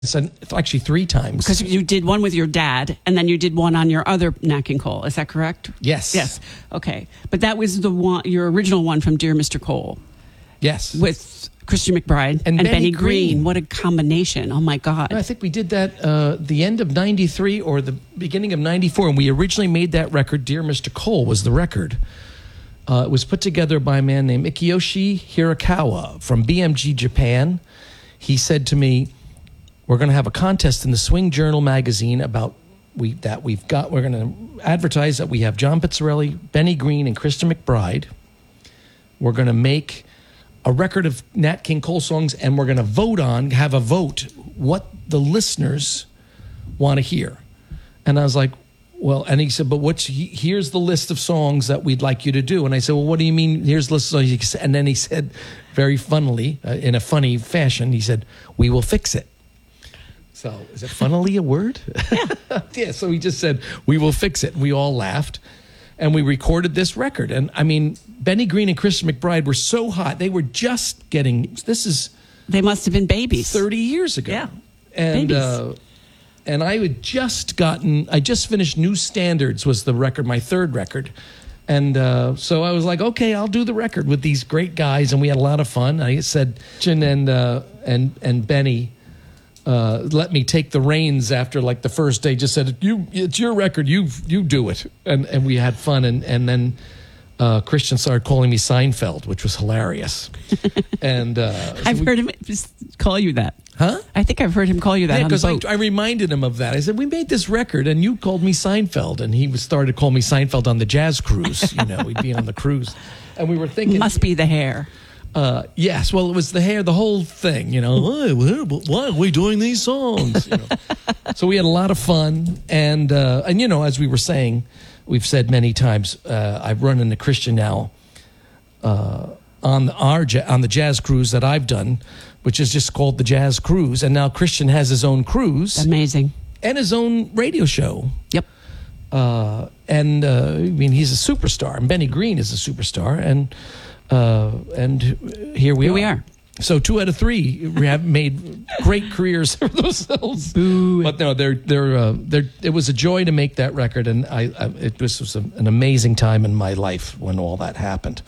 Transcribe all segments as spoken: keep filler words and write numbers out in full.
So actually three times. Because you did one with your dad, and then you did one on your other Nat King Cole. Is that correct? Yes. Yes. Okay. But that was the one, your original one from Dear Mister Cole. Yes. With Christian McBride and, and Benny, Benny Green. Green. What a combination. Oh, my God. I think we did that uh, the end of ninety-three or the beginning of ninety-four. And we originally made that record. Dear Mister Cole was the record. Uh, it was put together by a man named Ikiyoshi Hirakawa from B M G Japan. He said to me, we're going to have a contest in the Swing Journal magazine about we that we've got. We're going to advertise that we have John Pizzarelli, Benny Green, and Christian McBride. We're going to make a record of Nat King Cole songs, and we're going to vote on, have a vote, what the listeners want to hear. And I was like, well, and he said, but what's, here's the list of songs that we'd like you to do. And I said, well, what do you mean? Here's the list of songs. And then he said, very funnily, uh, in a funny fashion, he said, we will fix it. So is it funnily a word? Yeah. Yeah. So he just said, we will fix it. And we all laughed. And we recorded this record. And I mean, Benny Green and Christian McBride were so hot. They were just getting, this is... They must have been babies. thirty years ago. Yeah. And, babies. Uh, and I had just gotten, I just finished New Standards was the record, my third record. And uh, so I was like, okay, I'll do the record with these great guys. And we had a lot of fun. I said, Jen and, uh, and, and Benny... Uh, let me take the reins after like the first day. Just said, "You, it's your record. You, you do it." And and we had fun. And and then uh, Christian started calling me Seinfeld, which was hilarious. And uh, so I've we, heard him just call you that. Huh? I think I've heard him call you that. Yeah, on the because boat. I, I reminded him of that. I said, "We made this record, and you called me Seinfeld." And he started calling me Seinfeld on the jazz cruise. You know, we'd be on the cruise, and we were thinking, Must be the hair. Uh, yes, well, it was the hair, the whole thing, you know. Why, why are we doing these songs? You know? So we had a lot of fun, and uh, and you know, as we were saying, we've said many times, uh, I've run into Christian now uh, on the our on the jazz cruise that I've done, which is just called the Jazz Cruise, and now Christian has his own cruise, Amazing, and his own radio show. Yep. Uh, and uh, I mean, he's a superstar, and Benny Green is a superstar, and. Uh, and here we here are. we are. So two out of three have made great careers for themselves. Boo. But no, they're they're uh, they're. It was a joy to make that record, and I, I it was, was a, an amazing time in my life when all that happened.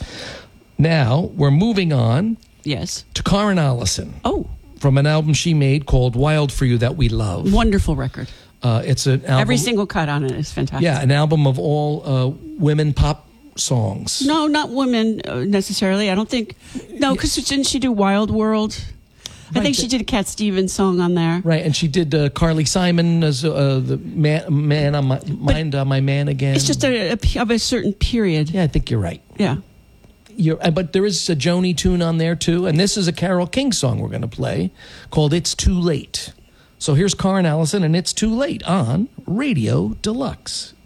Now we're moving on. Yes. To Karen Allison. Oh. From an album she made called "Wild for You" that we love. Wonderful record. Uh, it's an album. Every single cut on it is fantastic. Yeah, an album of all uh, women pop songs. No, not women uh, necessarily. I don't think. No, because didn't she do Wild World? I Right, think she did a Cat Stevens song on there. Right, and she did uh, Carly Simon as uh, the man, man on my mind on my man again. It's just a, a, of a certain period. Yeah, I think you're right. Yeah. You're, uh, but there is a Joni tune on there too, and this is a Carole King song we're going to play called "It's Too Late." So here's Karen Allison and "It's Too Late" on Radio Deluxe.